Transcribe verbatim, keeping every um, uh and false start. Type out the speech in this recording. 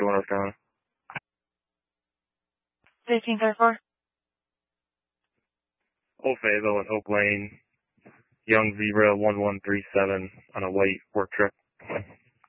to North Carolina. fifteen thirty-four. Old Fayetteville and Oak Lane, Young Zebra one one three seven on a white work truck.